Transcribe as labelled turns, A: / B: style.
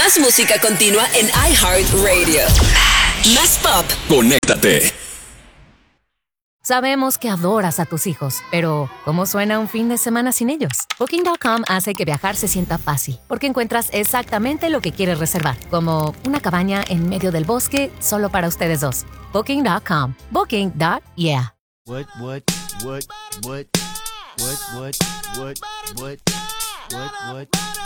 A: Más música continua en iHeartRadio. Más pop.
B: Conéctate.
C: Sabemos que adoras a tus hijos, pero ¿cómo suena un fin de semana sin ellos? Booking.com hace que viajar se sienta fácil, porque encuentras exactamente lo que quieres reservar, como una cabaña en medio del bosque solo para ustedes dos. Booking.com. Booking.yeah.
D: What? What?